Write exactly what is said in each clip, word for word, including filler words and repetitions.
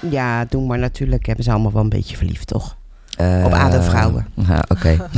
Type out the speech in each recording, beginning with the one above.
Ja, doen maar natuurlijk hebben ze allemaal wel een beetje verliefd, toch? Uh, Op A D O-vrouwen. Ja, oké. Okay.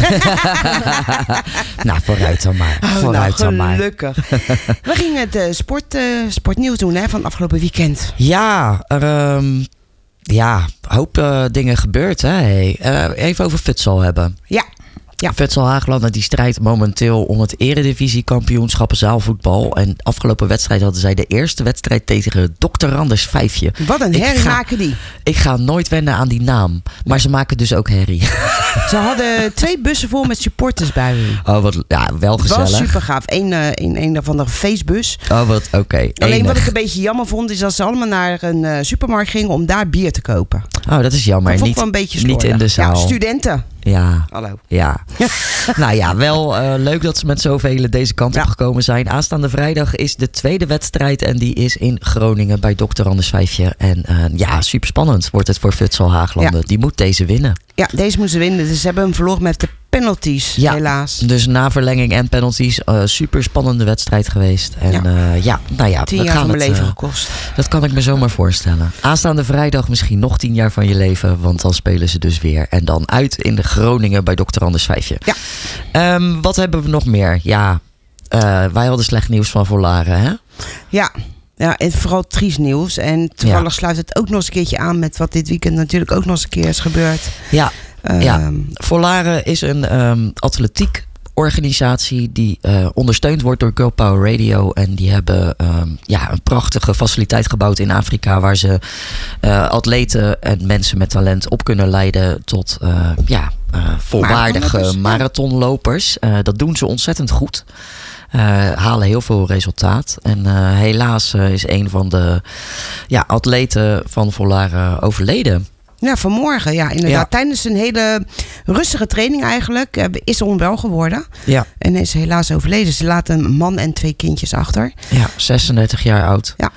Nou, vooruit dan maar. Oh, vooruit nou, dan maar. Gelukkig. We gingen het uh, sport, uh, sportnieuws doen hè, van het afgelopen weekend. Ja, er, um, ja, hoop uh, dingen gebeurd. Hè? Hey, uh, even over futsal hebben. Ja. Ja. Futsal Haaglanden die strijdt momenteel om het Eredivisie-kampioenschap zaalvoetbal. En afgelopen wedstrijd hadden zij de eerste wedstrijd tegen dokter Randers Vijfje. Wat een herrie maken die. Ik ga nooit wennen aan die naam. Maar ze maken dus ook herrie. Ze hadden twee bussen vol met supporters bij hun. Oh, wat, ja, wel gezellig. Het was super gaaf. Eén uh, in een of andere feestbus. Oh, wat oké. Okay. Alleen Enig. wat ik een beetje jammer vond, is dat ze allemaal naar een uh, supermarkt gingen om daar bier te kopen. Oh, dat is jammer. Dat vond niet, ik wel een beetje niet in de zaal. Ja, studenten. Ja. Hallo. Ja. Nou ja, wel uh, leuk dat ze met zoveel deze kant op ja. gekomen zijn. Aanstaande vrijdag is de tweede wedstrijd en die is in Groningen bij dokter Anders Vijfje. En uh, ja, super spannend wordt het voor Futsal Haaglanden. Ja. Die moet deze winnen. Ja, deze moeten ze winnen. Dus ze hebben hem verloren met de penalties, ja, helaas. Dus na verlenging en penalties, uh, super spannende wedstrijd geweest. En ja, uh, ja nou ja. Tien jaar van mijn leven uh, gekost. Dat kan ik me zomaar voorstellen. Aanstaande vrijdag misschien nog tien jaar van je leven, want dan spelen ze dus weer. En dan uit in de Groningen bij dokter Anders Vijfje. Ja. Um, wat hebben we nog meer? Ja, uh, wij hadden slecht nieuws van Volaren, hè? Ja. Ja, en vooral triest nieuws. En toevallig ja. sluit het ook nog eens een keertje aan met wat dit weekend natuurlijk ook nog eens een keer is gebeurd. Ja, um, ja. Volaren is een um, atletiek organisatie die uh, ondersteund wordt door Girl Power Radio. En die hebben um, ja, een prachtige faciliteit gebouwd in Afrika, waar ze uh, atleten en mensen met talent op kunnen leiden tot uh, ja, uh, volwaardige marathonlopers. Uh, dat doen ze ontzettend goed. Uh, halen heel veel resultaat. En uh, helaas uh, is een van de ja, atleten van Volaren overleden. Ja, vanmorgen. Ja, inderdaad. Ja. Tijdens een hele rustige training eigenlijk uh, is ze onwel geworden. Ja. En is helaas overleden. Ze laat een man en twee kindjes achter. Ja, zesendertig jaar oud. Ja.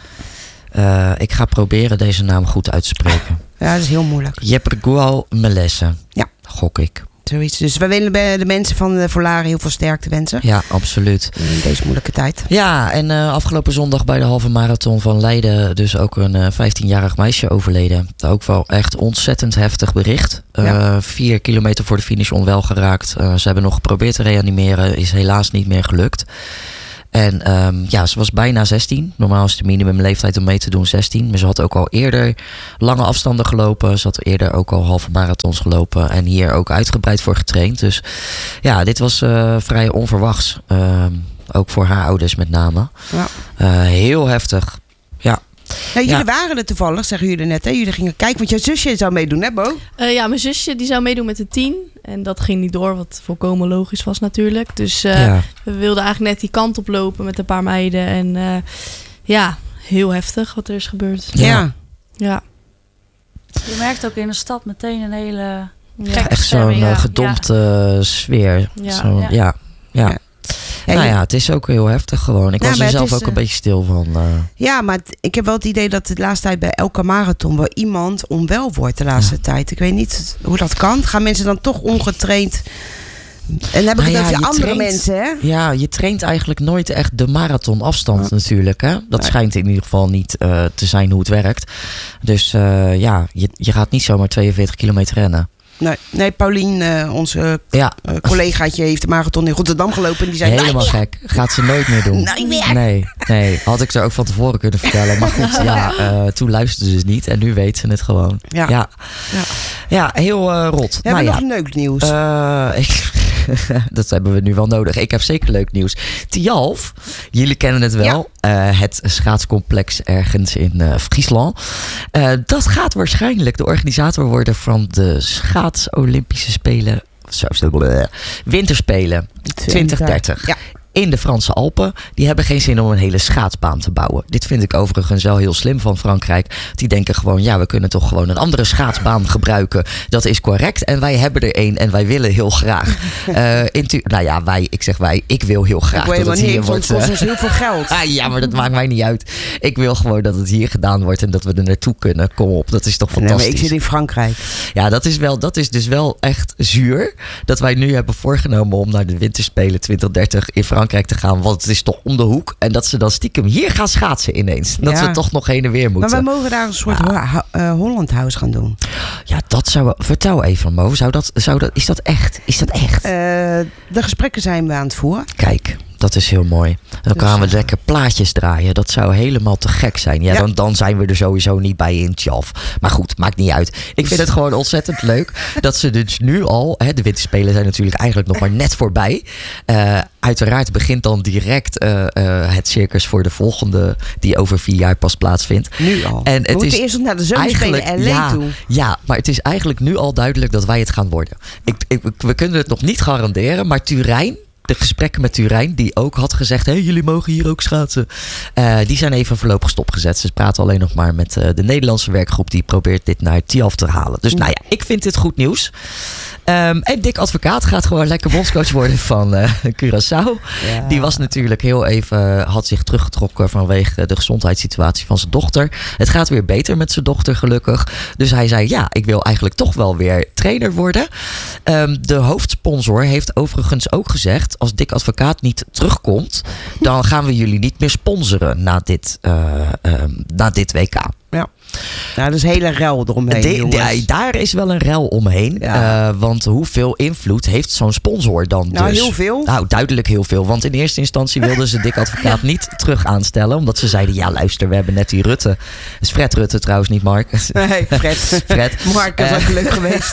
Uh, ik ga proberen deze naam goed uit te spreken. Ja, dat is heel moeilijk. Jepregual Melesse. Ja. Gok ik. Zoiets. Dus we willen bij de mensen van de Volaren heel veel sterkte wensen. Ja, absoluut. In deze moeilijke tijd. Ja, en uh, afgelopen zondag bij de halve marathon van Leiden dus ook een uh, vijftienjarig meisje overleden. Ook wel echt ontzettend heftig bericht. Uh, ja. Vier kilometer voor de finish onwel geraakt. Uh, ze hebben nog geprobeerd te reanimeren. Is helaas niet meer gelukt. En um, ja, ze was bijna zestien. Normaal is de minimumleeftijd om mee te doen zestien. Maar ze had ook al eerder lange afstanden gelopen. Ze had eerder ook al halve marathons gelopen. En hier ook uitgebreid voor getraind. Dus ja, dit was uh, vrij onverwachts. Uh, ook voor haar ouders met name. Ja. Uh, heel heftig. Ja. Nou, jullie ja. waren er toevallig, zeggen jullie net. Hè? Jullie gingen kijken, want jouw zusje zou meedoen, hè Bo? Uh, ja, mijn zusje die zou meedoen met de tien. En dat ging niet door, wat volkomen logisch was natuurlijk. Dus uh, ja. we wilden eigenlijk net die kant op lopen met een paar meiden. En uh, ja, heel heftig wat er is gebeurd. Ja. ja. ja. Je merkt ook in de stad meteen een hele... Ja, echt zo'n uh, gedompte ja. sfeer. Ja. Zo, ja. Ja. Ja. ja. Ja, nou ja, het is ook heel heftig gewoon. Ik nou, was er zelf is, ook een beetje stil van. Uh... Ja, maar t- ik heb wel het idee dat de laatste tijd bij elke marathon wel iemand onwel wordt de laatste ja. tijd. Ik weet niet hoe dat kan. Gaan mensen dan toch ongetraind... En dan heb ik nou het ja, over andere traint, mensen, hè? Ja, je traint eigenlijk nooit echt de marathonafstand ja. natuurlijk, hè? Dat nee. schijnt in ieder geval niet uh, te zijn hoe het werkt. Dus uh, ja, je, je gaat niet zomaar tweeënveertig kilometer rennen. Nee, nee Paulien, uh, onze ja. uh, collegaatje, heeft de marathon in Rotterdam gelopen. En die zei, helemaal gek. Gaat ze nooit meer doen. Nooit meer. Nee, nee, had ik ze ook van tevoren kunnen vertellen. Maar goed, ja, uh, toen luisterde ze niet. En nu weet ze het gewoon. Ja, ja. ja. ja heel uh, rot. We hebben nou, nog ja. neuknieuws. Uh, ik, dat hebben we nu wel nodig. Ik heb zeker leuk nieuws. Tialf, jullie kennen het wel. Ja. Uh, het schaatscomplex ergens in uh, Friesland. Uh, dat gaat waarschijnlijk de organisator worden van de schaats-Olympische Spelen. Zo, winterspelen twintig dertig. Ja. In de Franse Alpen. Die hebben geen zin om een hele schaatsbaan te bouwen. Dit vind ik overigens wel heel slim van Frankrijk. Die denken gewoon, ja, we kunnen toch gewoon een andere schaatsbaan gebruiken. Dat is correct. En wij hebben er één en wij willen heel graag. Uh, intu- nou ja, wij, ik zeg wij, ik wil heel graag ik dat het hier niet, wordt. Het kost ons heel veel geld. Ah, ja, maar dat maakt mij niet uit. Ik wil gewoon dat het hier gedaan wordt en dat we er naartoe kunnen. Kom op, dat is toch fantastisch. Nee, maar ik zit in Frankrijk. Ja, dat is, wel, dat is dus wel echt zuur. Dat wij nu hebben voorgenomen om naar de winterspelen twintig dertig in Frankrijk Frankrijk te gaan. Want het is toch om de hoek. En dat ze dan stiekem hier gaan schaatsen ineens. Dat ja. we toch nog heen en weer moeten. Maar wij mogen daar een soort ja. ho- uh, Holland House gaan doen. Ja, dat zou... Vertel even, Mo. Zou dat, zou dat, is dat echt? Is dat echt? Uh, de gesprekken zijn we aan het voeren. Kijk, dat is heel mooi. Dan dus, gaan we uh, lekker plaatjes draaien. Dat zou helemaal te gek zijn. Ja, ja. Dan, dan zijn we er sowieso niet bij in Tjalf. Maar goed, maakt niet uit. Ik vind het gewoon ontzettend leuk dat ze dus nu al... Hè, de winterspelen zijn natuurlijk eigenlijk nog maar net voorbij. Uh, uiteraard begint dan direct uh, uh, het circus voor de volgende... die over vier jaar pas plaatsvindt. Nu al. En het we moeten is eerst nog naar de zomerspelen in L A ja, toe. Ja, maar het is eigenlijk nu al duidelijk dat wij het gaan worden. Ik, ik, we kunnen het nog niet garanderen, maar Turijn... De gesprekken met Turijn, die ook had gezegd... Hey, jullie mogen hier ook schaatsen. Uh, die zijn even voorlopig stopgezet. Ze praten alleen nog maar met uh, de Nederlandse werkgroep... die probeert dit naar Tjalf te halen. Dus nou ja, ik vind dit goed nieuws. Um, en Dick Advocaat gaat gewoon lekker bondscoach worden van uh, Curaçao. Ja. Die was natuurlijk heel even... had zich teruggetrokken vanwege de gezondheidssituatie van zijn dochter. Het gaat weer beter met zijn dochter, gelukkig. Dus hij zei, ja, ik wil eigenlijk toch wel weer trainer worden. Um, de hoofdsponsor heeft overigens ook gezegd... als Dick Advocaat niet terugkomt... dan gaan we jullie niet meer sponsoren na dit, uh, uh, na dit W K. Ja. Nou, dat is hele rel eromheen, de, de, daar is wel een rel omheen. Ja. Uh, want hoeveel invloed heeft zo'n sponsor dan nou, dus? heel veel. Nou, duidelijk heel veel. Want in eerste instantie wilden ze Dick Advocaat niet terug aanstellen. Omdat ze zeiden, ja luister, we hebben net die Rutte. Dat is Fred Rutte trouwens, niet Mark. Nee, Fred. Fred. Mark is uh, ook leuk geweest.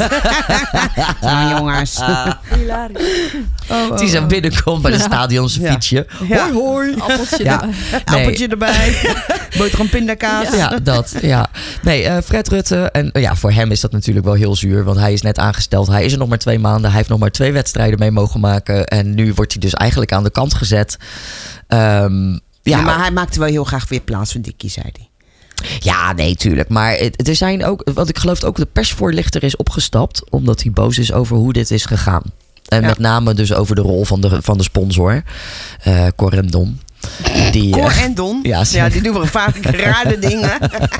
Ja, jongens. Hilarisch. Oh, oh, die zo binnenkomt bij de stadions ja. fietsje. Ja. Hoi, hoi. Appeltje ja. erbij. Nee. Appeltje erbij. Boterham pindakaas. Ja, dat. Ja. Nee, uh, Fred Rutte. En uh, ja, voor hem is dat natuurlijk wel heel zuur. Want hij is net aangesteld. Hij is er nog maar twee maanden. Hij heeft nog maar twee wedstrijden mee mogen maken. En nu wordt hij dus eigenlijk aan de kant gezet. Um, ja. Ja, maar hij maakte wel heel graag weer plaats voor Dickie, zei hij. Ja, nee, tuurlijk. Maar het, er zijn ook, want ik geloof ook de persvoorlichter is opgestapt. Omdat hij boos is over hoe dit is gegaan. En ja. met name dus over de rol van de, van de sponsor. Uh, Corendon. Die, Cor en Don. Ja, ja, die doen wel vaak rare dingen.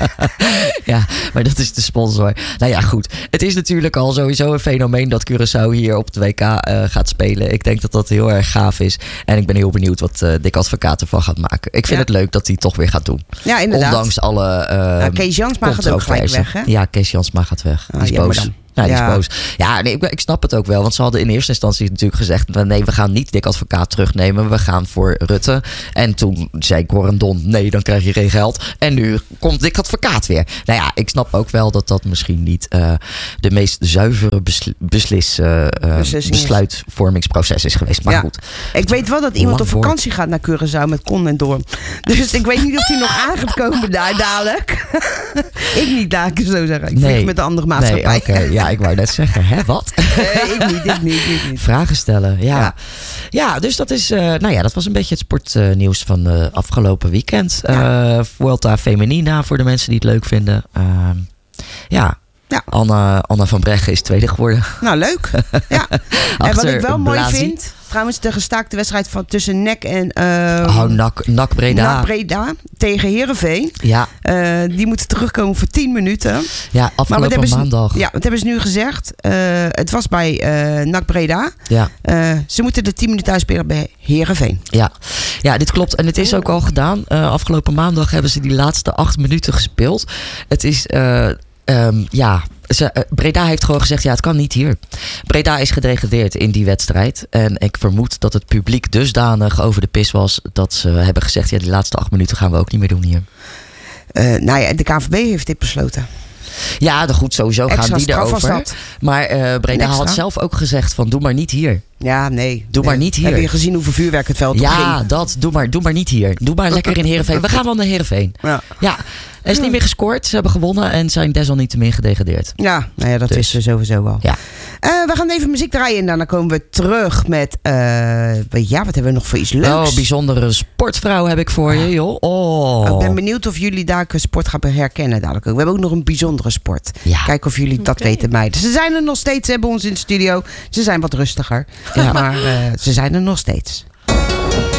Ja, maar dat is de sponsor. Nou ja, goed. Het is natuurlijk al sowieso een fenomeen dat Curaçao hier op het W K uh, gaat spelen. Ik denk dat dat heel erg gaaf is. En ik ben heel benieuwd wat uh, Dick Advocaat ervan gaat maken. Ik vind ja. het leuk dat hij het toch weer gaat doen. Ja, inderdaad. Ondanks alle uh, nou, Kees Jansma gaat ook gelijk weg, hè? Ja, Kees Jansma gaat weg. Die ah, is boos. Ja, die ja. is boos. Ja, nee, ik, ik snap het ook wel. Want ze hadden in eerste instantie natuurlijk gezegd... nee, we gaan niet Dick Advocaat terugnemen. We gaan voor Rutte. En toen zei Corendon... nee, dan krijg je geen geld. En nu komt Dick Advocaat weer. Nou ja, ik snap ook wel dat dat misschien niet... Uh, de meest zuivere besli- beslis, uh, uh, besluitvormingsproces is geweest. Maar ja. goed. Ik weet wel dat iemand op vakantie gaat naar Curaçao met Con en Dorm. Dus ik weet niet of hij nog aan gaat komen daar dadelijk. Ik niet, laat ik het zo zeggen. Ik nee. vlieg met de andere maatschappij. Nee, okay. Ja, ik wou net zeggen, hè, wat? Nee, ik niet, ik niet, ik niet. Vragen stellen, ja. Ja, ja dus dat is, uh, nou ja, dat was een beetje het sportnieuws uh, van uh, afgelopen weekend. Ja. Uh, Vuelta Femenina, voor de mensen die het leuk vinden. Uh, ja. Ja. Anna, Anna van Breggen is tweede geworden. Nou, leuk. Ja. En wat ik wel mooi Blasi. vind... Trouwens, de gestaakte wedstrijd van tussen N E C en... Uh, oh, N A C, N A C Breda. N A C Breda tegen Heerenveen. Ja. Uh, die moeten terugkomen voor tien minuten. Ja, afgelopen ze, maandag. Ja, wat hebben ze nu gezegd? Uh, het was bij uh, N A C Breda. Ja. Uh, ze moeten de tien minuten uitspelen bij Heerenveen. Ja. Ja, dit klopt. En het is ook al gedaan. Uh, afgelopen maandag hebben ze die laatste acht minuten gespeeld. Het is... Uh, um, ja... Ze, uh, Breda heeft gewoon gezegd, ja, het kan niet hier. Breda is gedegradeerd in die wedstrijd. En ik vermoed dat het publiek dusdanig over de pis was... dat ze hebben gezegd, ja, die laatste acht minuten gaan we ook niet meer doen hier. Uh, nou ja, de K N V B heeft dit besloten. Ja, de goed, sowieso Extra gaan die erover. Maar uh, Breda had zelf ook gezegd van, doe maar niet hier. Ja, nee. Doe nee. maar niet hier. Heb je gezien hoeveel vuurwerk het veld ja, ging? Ja, dat. Doe maar, doe maar niet hier. Doe maar lekker in Heerenveen. We gaan wel naar Heerenveen. Ja. ja. Er is niet meer gescoord. Ze hebben gewonnen en zijn desalniettemin gedegradeerd. Ja, nou ja, dat dus. wisten we sowieso wel. Ja. Uh, we gaan even muziek draaien en daarna komen we terug met... Uh, ja, wat hebben we nog voor iets leuks? Oh, bijzondere sportvrouw heb ik voor je, joh. Oh. Ik ben benieuwd of jullie daar sport gaan herkennen dadelijk ook. We hebben ook nog een bijzondere sport. Ja. Kijk of jullie dat okay. weten, meiden. Ze zijn er nog steeds, hebben ons in de studio. Ze zijn wat rustiger. Ja. Maar uh, ze zijn er nog steeds.